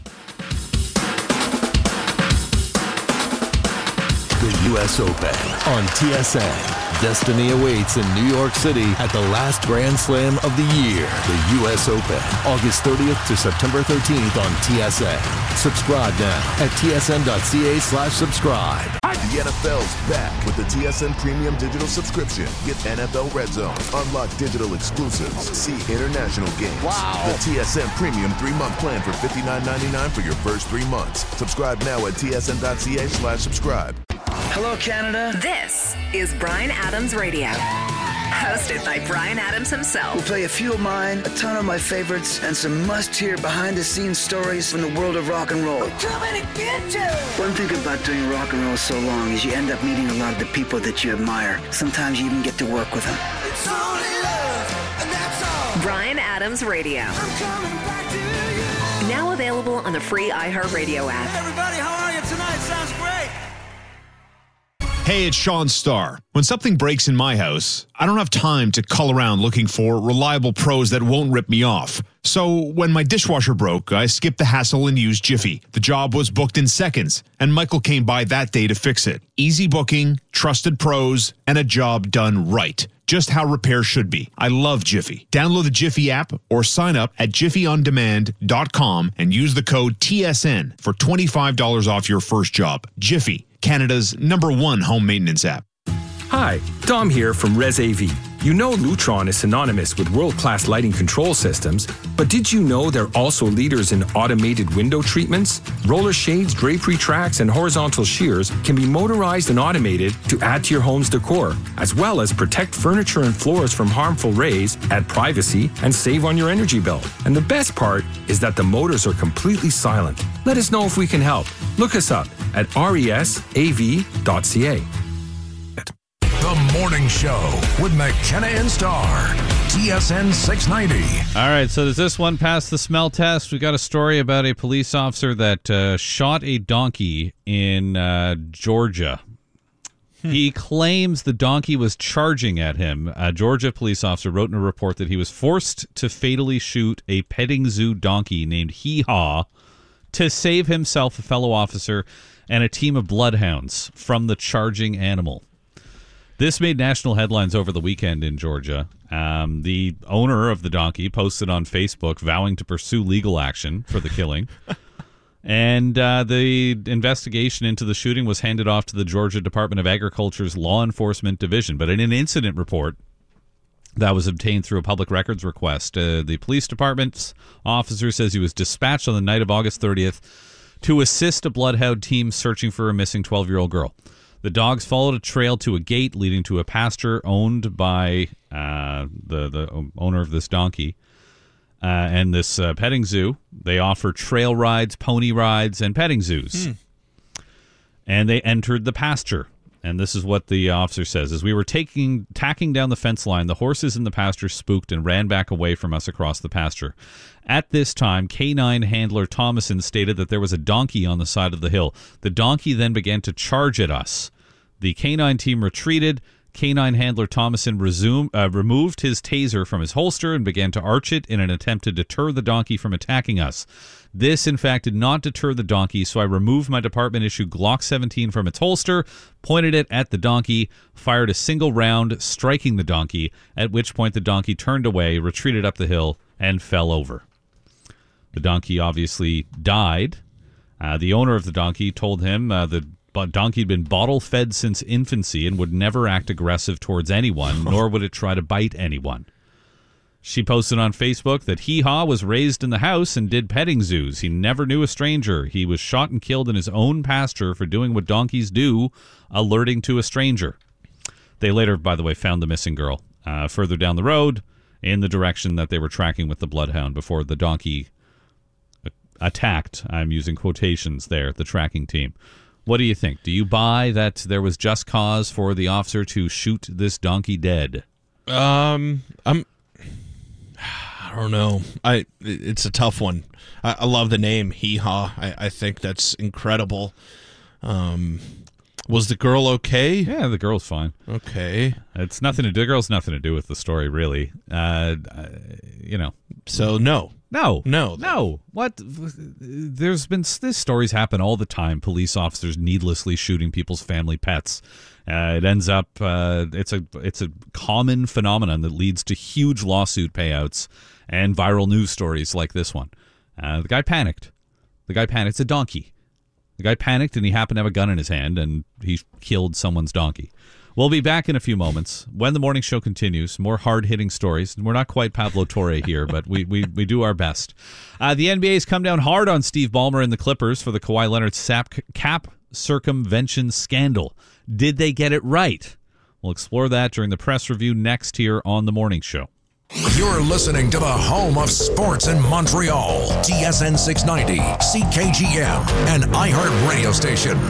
The U S Open on T S N. Destiny awaits in New York City at the last Grand Slam of the year. The U S Open, August thirtieth to September thirteenth on T S N. Subscribe now at tsn.ca slash subscribe. The N F L's back with the T S N Premium Digital Subscription. Get N F L Red Zone, unlock digital exclusives, see international games. Wow. The T S N Premium three-month plan for fifty-nine ninety-nine for your first three months. Subscribe now at tsn.ca slash subscribe. Hello, Canada. This is Bryan Adams Radio. Hosted by Bryan Adams himself. We'll play a few of mine, a ton of my favorites, and some must-hear behind-the-scenes stories from the world of rock and roll. We're coming to get you! One thing about doing rock and roll so long is you end up meeting a lot of the people that you admire. Sometimes you even get to work with them. It's only love, and that's all. Adams Radio. Now available on the free iHeartRadio app. Everybody, how are you tonight? Sounds great. Hey, it's Sean Starr. When something breaks in my house, I don't have time to cull around looking for reliable pros that won't rip me off. So when my dishwasher broke, I skipped the hassle and used Jiffy. The job was booked in seconds, and Michael came by that day to fix it. Easy booking, trusted pros, and a job done right. Just how repair should be. I love Jiffy. Download the Jiffy app or sign up at jiffy on demand dot com and use the code T S N for twenty-five dollars off your first job. Jiffy, Canada's number one home maintenance app. Hi, Dom here from ResAV. You know Lutron is synonymous with world-class lighting control systems, but did you know they're also leaders in automated window treatments? Roller shades, drapery tracks, and horizontal shears can be motorized and automated to add to your home's decor, as well as protect furniture and floors from harmful rays, add privacy, and save on your energy bill. And the best part is that the motors are completely silent. Let us know if we can help. Look us up at resav dot c a. The Morning Show with McKenna and Starr. T S N six ninety. All right, so does this one pass the smell test? We got a story about a police officer that uh, shot a donkey in uh, Georgia. Hmm. He claims the donkey was charging at him. A Georgia police officer wrote in a report that he was forced to fatally shoot a petting zoo donkey named Hee Haw to save himself, a fellow officer, and a team of bloodhounds from the charging animal. This made national headlines over the weekend in Georgia. Um, the owner of the donkey posted on Facebook vowing to pursue legal action for the killing. And uh, the investigation into the shooting was handed off to the Georgia Department of Agriculture's Law Enforcement Division. But in an incident report that was obtained through a public records request, uh, the police department's officer says he was dispatched on the night of August thirtieth to assist a bloodhound team searching for a missing twelve-year-old girl. The dogs followed a trail to a gate leading to a pasture owned by uh, the, the owner of this donkey uh, and this uh, petting zoo. They offer trail rides, pony rides, and petting zoos. Hmm. And they entered the pasture. And this is what the officer says. As we were taking, tacking down the fence line, the horses in the pasture spooked and ran back away from us across the pasture. At this time, canine handler Thomason stated that there was a donkey on the side of the hill. The donkey then began to charge at us. The canine team retreated. Canine handler Thomason resumed, uh, removed his taser from his holster and began to arch it in an attempt to deter the donkey from attacking us. This, in fact, did not deter the donkey, so I removed my department-issued Glock seventeen from its holster, pointed it at the donkey, fired a single round, striking the donkey, at which point the donkey turned away, retreated up the hill, and fell over. The donkey obviously died. Uh, the owner of the donkey told him uh, the donkey had been bottle-fed since infancy and would never act aggressive towards anyone, nor would it try to bite anyone. She posted on Facebook that Hee Haw was raised in the house and did petting zoos. He never knew a stranger. He was shot and killed in his own pasture for doing what donkeys do, alerting to a stranger. They later, by the way, found the missing girl uh, further down the road in the direction that they were tracking with the bloodhound before the donkey attacked. I'm using quotations there, the tracking team. What do you think? Do you buy that there was just cause for the officer to shoot this donkey dead? Um, I'm... I don't know. I it's a tough one. I, I love the name Hee Haw. I, I think that's incredible. Um, was the girl okay? Yeah, the girl's fine. Okay, it's nothing to do. The girl's nothing to do with the story, really. Uh, you know. So no, no, no, no. What? There's been this stories happen all the time. Police officers needlessly shooting people's family pets. Uh, it ends up uh, it's a it's a common phenomenon that leads to huge lawsuit payouts and viral news stories like this one. Uh, the guy panicked. The guy panicked. It's a donkey. The guy panicked and he happened to have a gun in his hand and he killed someone's donkey. We'll be back in a few moments when the morning show continues. More hard-hitting stories. We're not quite Pablo Torre here, but we we, we do our best. Uh, the N B A's come down hard on Steve Ballmer and the Clippers for the Kawhi Leonard sap cap circumvention scandal. Did they get it right? We'll explore that during the press review next here on The Morning Show. You're listening to the home of sports in Montreal. T S N six ninety, C K G M, and iHeart Radio Station.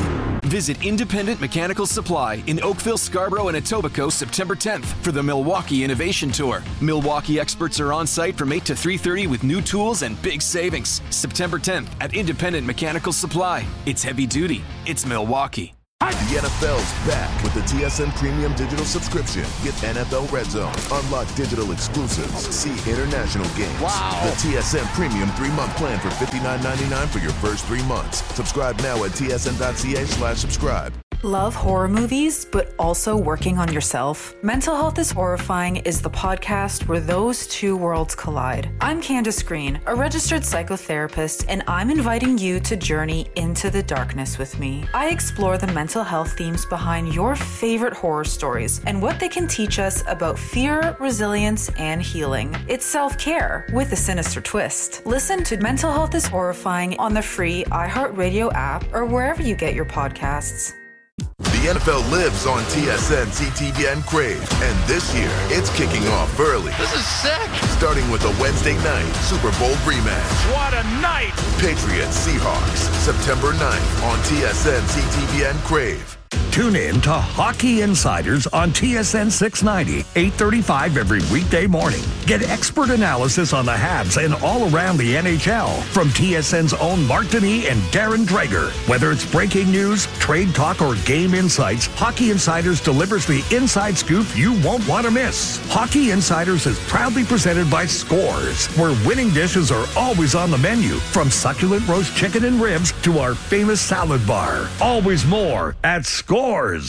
Visit Independent Mechanical Supply in Oakville, Scarborough, and Etobicoke September tenth for the Milwaukee Innovation Tour. Milwaukee experts are on site from eight to three thirty with new tools and big savings. September tenth at Independent Mechanical Supply. It's heavy duty. It's Milwaukee. The N F L's back with the T S N Premium Digital subscription. Get N F L Red Zone, unlock digital exclusives, see international games. Wow. The T S N Premium three-month plan for fifty-nine ninety-nine for your first three months. Subscribe now at tsn.ca slash subscribe. Love horror movies, but also working on yourself? Mental Health is Horrifying is the podcast where those two worlds collide. I'm Candace Green, a registered psychotherapist, and I'm inviting you to journey into the darkness with me. I explore the mental health themes behind your favorite horror stories and what they can teach us about fear, resilience, and healing. It's self-care with a sinister twist. Listen to Mental Health is Horrifying on the free iHeartRadio app or wherever you get your podcasts. The N F L lives on T S N C T V N Crave, and this year it's kicking off early. This is sick! Starting with a Wednesday night Super Bowl rematch. What a night! Patriots Seahawks, September ninth on T S N C T V N Crave. Tune in to Hockey Insiders on T S N six ninety, eight thirty-five every weekday morning. Get expert analysis on the Habs and all around the N H L from T S N's own Mark Denis and Darren Dreger. Whether it's breaking news, trade talk, or game insights, Hockey Insiders delivers the inside scoop you won't want to miss. Hockey Insiders is proudly presented by Scores, where winning dishes are always on the menu, from succulent roast chicken and ribs to our famous salad bar. Always more at Scores.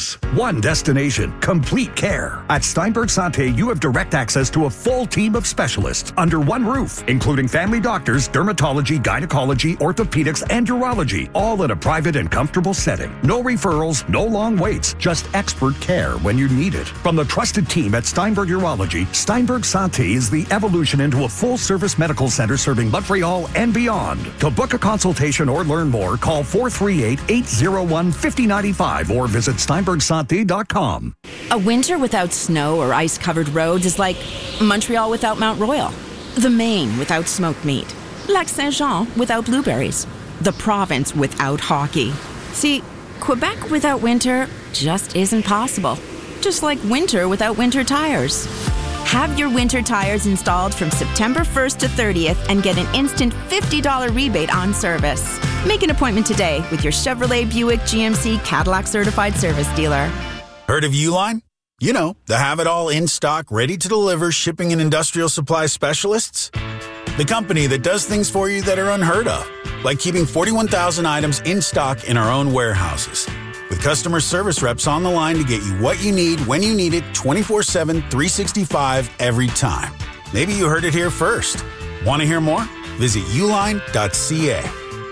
One destination, complete care. At Steinberg Santé, you have direct access to a full team of specialists under one roof, including family doctors, dermatology, gynecology, orthopedics, and urology, all in a private and comfortable setting. No referrals, no long waits, just expert care when you need it. From the trusted team at Steinberg Urology, Steinberg Santé is the evolution into a full-service medical center serving Montreal and beyond. To book a consultation or learn more, call four three eight, eight zero one, five zero nine five or visit steinberg santé dot com. A winter without snow or ice-covered roads is like Montreal without Mount Royal, the Maine without smoked meat, Lac Saint-Jean without blueberries, the province without hockey. See, Quebec without winter just isn't possible. Just like winter without winter tires. Have your winter tires installed from September first to thirtieth and get an instant fifty dollars rebate on service. Make an appointment today with your Chevrolet, Buick, G M C, Cadillac certified service dealer. Heard of Uline? You know, the have-it-all in-stock, ready-to-deliver shipping and industrial supply specialists. The company that does things for you that are unheard of, like keeping forty-one thousand items in stock in our own warehouses. With customer service reps on the line to get you what you need, when you need it, twenty-four seven, three sixty-five, every time. Maybe you heard it here first. Want to hear more? Visit uline dot c a.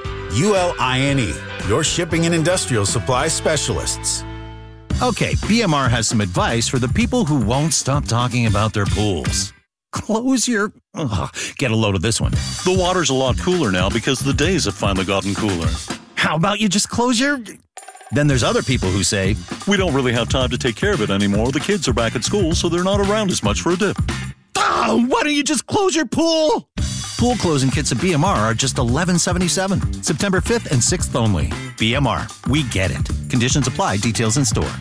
U L I N E, your shipping and industrial supply specialists. Okay, B M R has some advice for the people who won't stop talking about their pools. Close your... Ugh, get a load of this one. The water's a lot cooler now because the days have finally gotten cooler. How about you just close your... Then there's other people who say, we don't really have time to take care of it anymore. The kids are back at school, so they're not around as much for a dip. Oh, why don't you just close your pool? Pool closing kits at B M R are just eleven seventy-seven. September fifth and sixth only. B M R, we get it. Conditions apply. Details in store.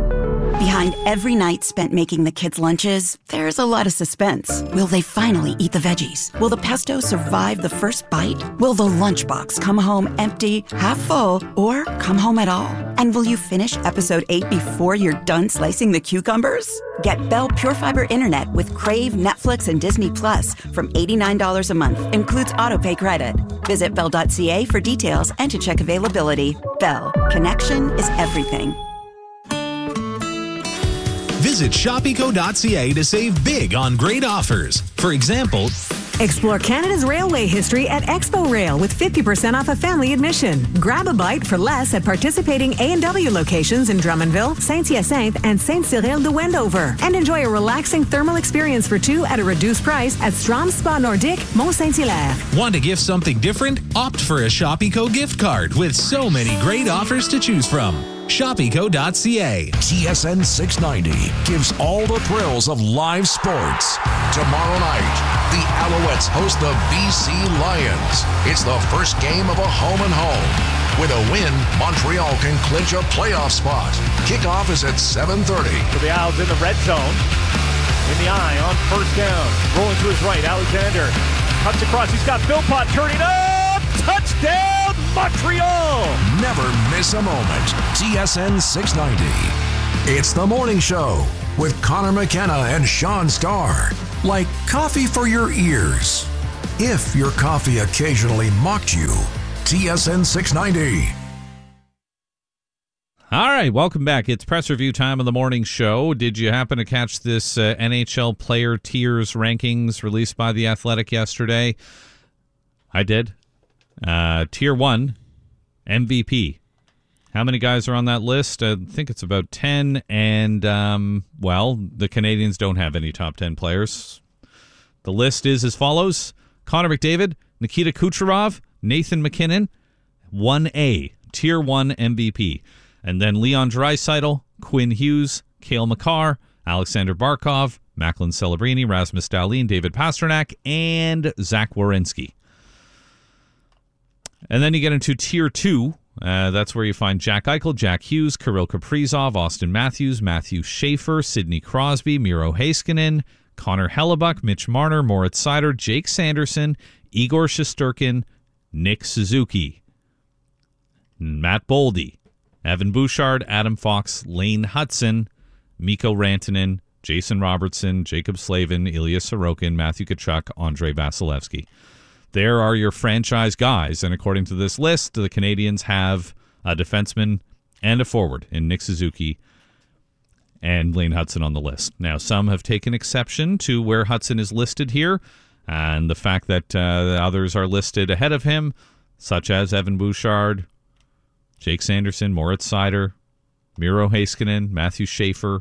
Behind every night spent making the kids' lunches, there's a lot of suspense. Will they finally eat the veggies? Will the pesto survive the first bite? Will the lunchbox come home empty, half full, or come home at all? And will you finish episode eight before you're done slicing the cucumbers? Get Bell Pure Fiber Internet with Crave, Netflix, and Disney Plus from eighty-nine dollars a month. Includes autopay credit. Visit bell dot c a for details and to check availability. Bell. Connection is everything. Visit shop eco dot c a to save big on great offers. For example, explore Canada's railway history at Expo Rail with fifty percent off a family admission. Grab a bite for less at participating A and W locations in Drummondville, Saint-Hyacinthe, and Saint-Cyril de Wendover. And enjoy a relaxing thermal experience for two at a reduced price at Strom Spa Nordique, Mont-Saint-Hilaire. Want to gift something different? Opt for a Shop Eco gift card with so many great offers to choose from. shop eco dot c a. T S N six ninety gives all the thrills of live sports. Tomorrow night, the Alouettes host the B C Lions. It's the first game of a home and home. With a win, Montreal can clinch a playoff spot. Kickoff is at seven thirty. For the Owls in the red zone. In the eye on first down. Rolling to his right, Alexander. Cuts across, he's got Philpott turning up! Touchdown, Montreal! Never miss a moment. T S N six ninety. It's the morning show with Connor McKenna and Sean Starr. Like coffee for your ears. If your coffee occasionally mocked you, T S N six ninety. All right, welcome back. It's press review time of the morning show. Did you happen to catch this uh, N H L player tiers rankings released by The Athletic yesterday? I did. Uh, tier one, M V P. How many guys are on that list? I think it's about ten, and, um, well, the Canadians don't have any top ten players. The list is as follows. Connor McDavid, Nikita Kucherov, Nathan MacKinnon, one A, tier one M V P. And then Leon Draisaitl, Quinn Hughes, Cale Makar, Alexander Barkov, Macklin Celebrini, Rasmus Dahlin, David Pastrnak, and Zach Werenski. And then you get into Tier two. Uh, that's where you find Jack Eichel, Jack Hughes, Kirill Kaprizov, Austin Matthews, Matthew Schaefer, Sidney Crosby, Miro Heiskanen, Connor Hellebuck, Mitch Marner, Moritz Seider, Jake Sanderson, Igor Shesterkin, Nick Suzuki, Matt Boldy, Evan Bouchard, Adam Fox, Lane Hudson, Mikko Rantanen, Jason Robertson, Jacob Slavin, Ilya Sorokin, Matthew Tkachuk, Andrei Vasilevsky. There are your franchise guys, and according to this list, the Canadians have a defenseman and a forward in Nick Suzuki and Lane Hudson on the list. Now, some have taken exception to where Hudson is listed here, and the fact that uh, the others are listed ahead of him, such as Evan Bouchard, Jake Sanderson, Moritz Seider, Miro Heiskanen, Matthew Schaefer,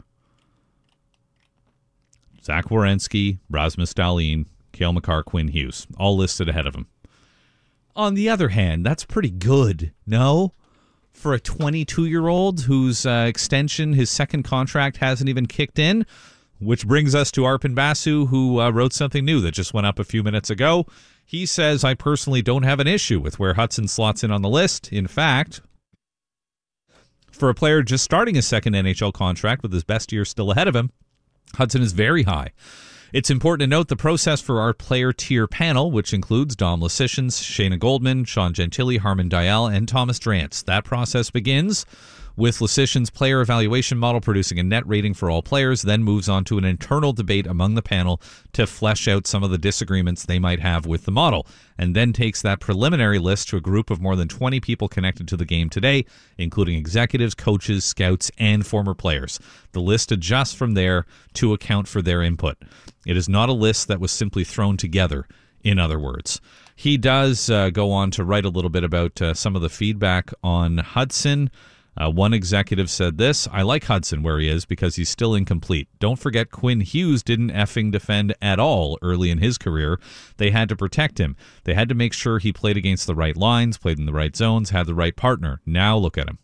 Zach Werenski, Rasmus Dahlin, Cale Makar, Quinn Hughes, all listed ahead of him. On the other hand, that's pretty good, no? For a twenty-two-year-old whose uh, extension, his second contract, hasn't even kicked in, which brings us to Arpon Basu, who uh, wrote something new that just went up a few minutes ago. He says, I personally don't have an issue with where Hudson slots in on the list. In fact, for a player just starting his second N H L contract with his best year still ahead of him, Hudson is very high. It's important to note the process for our player tier panel, which includes Dom Lucians, Shayna Goldman, Sean Gentili, Harman Dayal, and Thomas Drance. That process begins with Lucian's player evaluation model producing a net rating for all players, then moves on to an internal debate among the panel to flesh out some of the disagreements they might have with the model, and then takes that preliminary list to a group of more than twenty people connected to the game today, including executives, coaches, scouts, and former players. The list adjusts from there to account for their input. It is not a list that was simply thrown together, in other words. He does uh, go on to write a little bit about uh, some of the feedback on Hudson. Uh, one executive said this, I like Hudson where he is because he's still incomplete. Don't forget Quinn Hughes didn't effing defend at all early in his career. They had to protect him. They had to make sure he played against the right lines, played in the right zones, had the right partner. Now look at him.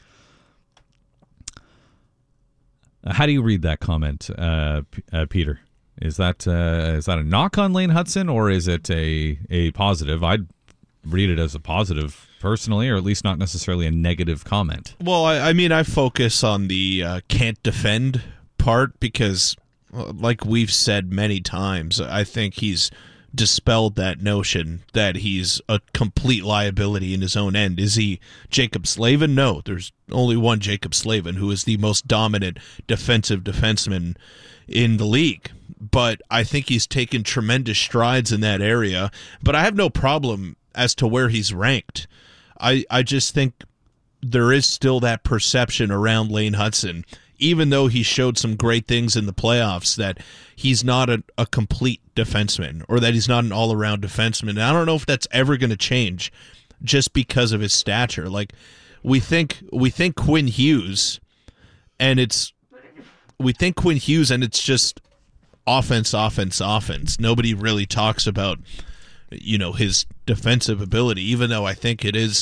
Uh, how do you read that comment, uh, P- uh, Peter? Is that uh, is that a knock on Lane Hudson, or is it a, a positive? I'd read it as a positive personally, or at least not necessarily a negative comment. Well, I, I mean, I focus on the uh, can't defend part because, like we've said many times, I think he's dispelled that notion that he's a complete liability in his own end. Is he Jacob Slavin? No, there's only one Jacob Slavin who is the most dominant defensive defenseman in the league. But I think he's taken tremendous strides in that area. But I have no problem as to where he's ranked. I, I just think there is still that perception around Lane Hudson, even though he showed some great things in the playoffs, that he's not a, a complete defenseman or that he's not an all-around defenseman. And I don't know if that's ever going to change just because of his stature. Like we think we think Quinn Hughes and it's we think Quinn Hughes and it's just offense, offense, offense. Nobody really talks about, you know, his defensive ability, even though I think it is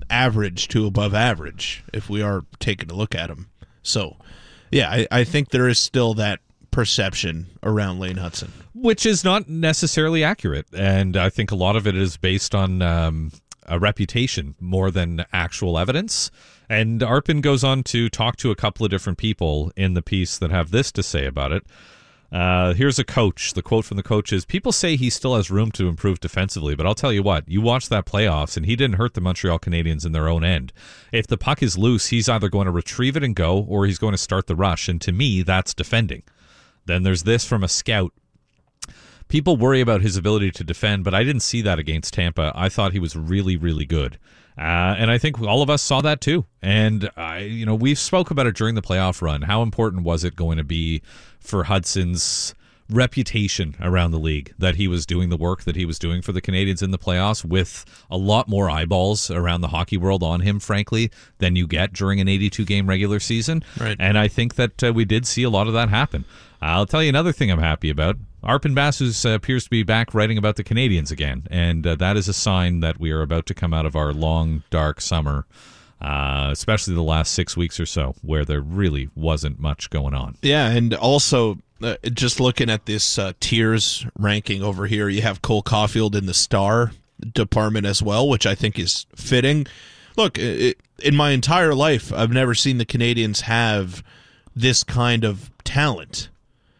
average to above average if we are taking a look at him. So, yeah, I, I think there is still that perception around Lane Hutson. Which is not necessarily accurate, and I think a lot of it is based on um, a reputation more than actual evidence. And Arpin goes on to talk to a couple of different people in the piece that have this to say about it. Uh, here's a coach. The quote from the coach is, people say he still has room to improve defensively, but I'll tell you what, you watch that playoffs, and he didn't hurt the Montreal Canadiens in their own end. If the puck is loose, he's either going to retrieve it and go, or he's going to start the rush, and to me, that's defending. Then there's this from a scout. People worry about his ability to defend, but I didn't see that against Tampa. I thought he was really, really good. Uh, and I think all of us saw that too. And, I, you know, we've spoke about it during the playoff run. How important was it going to be for Hudson's reputation around the league that he was doing the work that he was doing for the Canadiens in the playoffs with a lot more eyeballs around the hockey world on him, frankly, than you get during an eighty-two game regular season. Right. And I think that uh, we did see a lot of that happen. I'll tell you another thing I'm happy about. Arpin Basus uh, appears to be back writing about the Canadiens again, and uh, that is a sign that we are about to come out of our long, dark summer, uh, especially the last six weeks or so, where there really wasn't much going on. Yeah, and also, uh, just looking at this uh, tiers ranking over here, you have Cole Caulfield in the star department as well, which I think is fitting. Look, it, in my entire life, I've never seen the Canadiens have this kind of talent.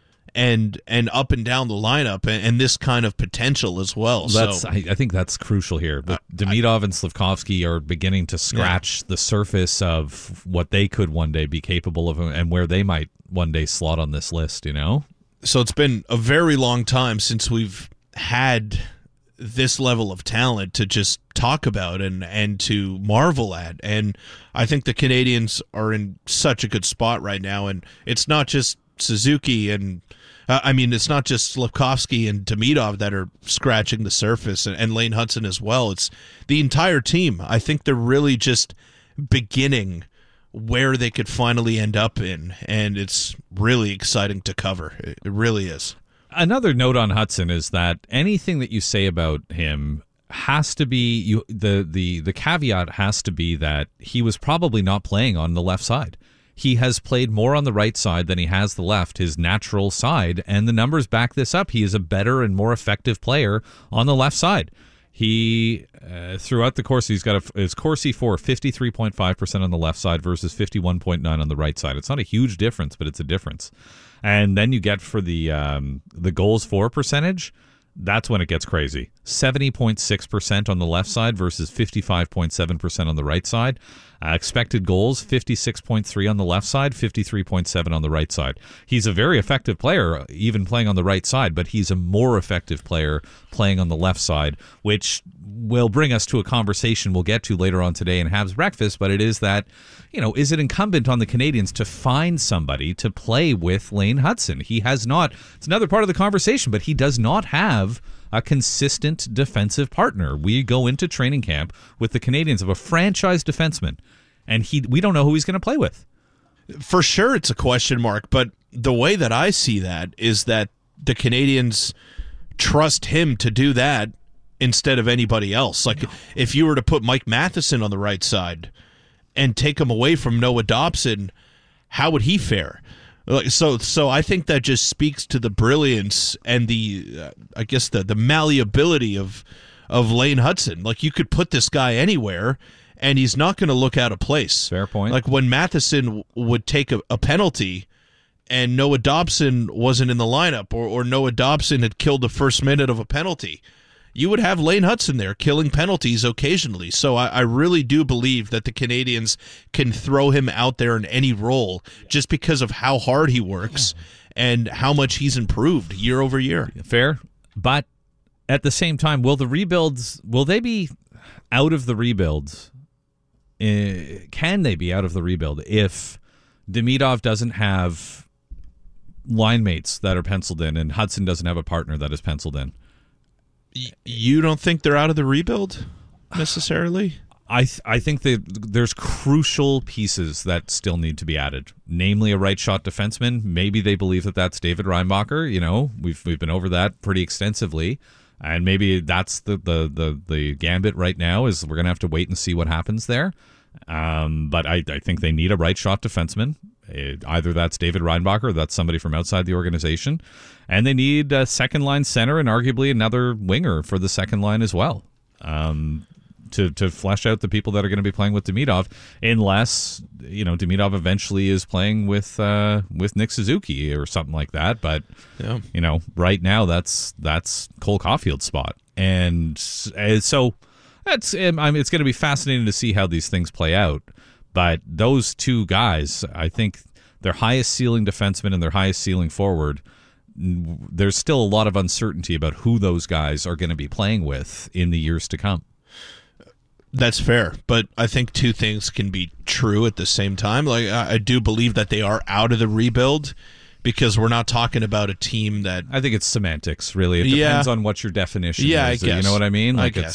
And and up and down the lineup, and, and this kind of potential as well. That's so I, I think that's crucial here. But Demidov and Slafkovsky are beginning to scratch yeah. the surface of what they could one day be capable of, and where they might one day slot on this list. You know, so it's been a very long time since we've had this level of talent to just talk about and and to marvel at. And I think the Canadiens are in such a good spot right now. And it's not just Suzuki and. I mean, it's not just Slafkovsky and Demidov that are scratching the surface, and, and Lane Hutson as well. It's the entire team. I think they're really just beginning where they could finally end up in, and it's really exciting to cover. It really is. Another note on Hutson is that anything that you say about him has to be you. The the the caveat has to be that he was probably not playing on the left side. He has played more on the right side than he has the left, his natural side, and the numbers back this up. He is a better and more effective player on the left side. He, uh, throughout the course, he's got a, his Corsi for fifty-three point five percent on the left side versus fifty-one point nine on the right side. It's not a huge difference, but it's a difference. And then you get for the um, the goals for percentage, that's when it gets crazy. seventy point six percent on the left side versus fifty-five point seven percent on the right side. Uh, expected goals, fifty-six point three on the left side, fifty-three point seven on the right side. He's a very effective player, even playing on the right side, but he's a more effective player playing on the left side, which will bring us to a conversation we'll get to later on today in Habs Breakfast, but it is that, you know, is it incumbent on the Canadiens to find somebody to play with Lane Hutson? He has not. It's another part of the conversation, but he does not have a consistent defensive partner. We go into training camp with the Canadiens of a franchise defenseman, and he we don't know who he's going to play with. For sure it's a question mark, but the way that I see that is that the Canadiens trust him to do that instead of anybody else. Like, no. If you were to put Mike Matheson on the right side and take him away from Noah Dobson, how would he fare? So, so I think that just speaks to the brilliance and the, uh, I guess the the malleability of of Lane Hutson. Like, you could put this guy anywhere, and he's not going to look out of place. Fair point. Like when Matheson w- would take a, a penalty, and Noah Dobson wasn't in the lineup, or or Noah Dobson had killed the first minute of a penalty, you would have Lane Hutson there killing penalties occasionally. So I, I really do believe that the Canadiens can throw him out there in any role just because of how hard he works and how much he's improved year over year. Fair. But at the same time, will the rebuilds, will they be out of the rebuilds? Uh, can they be out of the rebuild if Demidov doesn't have line mates that are penciled in and Hutson doesn't have a partner that is penciled in? You don't think they're out of the rebuild necessarily? I th- I think that there's crucial pieces that still need to be added, namely a right shot defenseman. Maybe they believe that that's David Reinbacher. You know, we've we've been over that pretty extensively. And maybe that's the, the, the, the gambit right now is we're going to have to wait and see what happens there. Um, but I, I think they need a right-shot defenseman. It, either that's David Reinbacher or that's somebody from outside the organization. And they need a second-line center and arguably another winger for the second line as well. Um to to flesh out the people that are going to be playing with Demidov, unless, you know, Demidov eventually is playing with uh, with Nick Suzuki or something like that. But, yeah. you know, right now that's that's Cole Caulfield's spot. And uh, so that's I mean, it's going to be fascinating to see how these things play out. But those two guys, I think their highest ceiling defenseman and their highest ceiling forward, there's still a lot of uncertainty about who those guys are going to be playing with in the years to come. That's fair, but I think two things can be true at the same time. Like, I do believe that they are out of the rebuild because we're not talking about a team that... I think it's semantics, really. It depends yeah. on what your definition yeah, is. I guess. You know what I mean? Like I it's